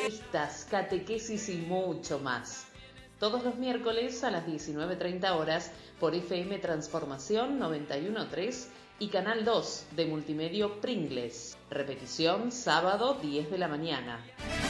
entrevistas, catequesis y mucho más. Todos los miércoles a las 19:30 horas por FM Transformación 91.3 y Canal 2 de Multimedio Pringles. Repetición sábado 10 de la mañana.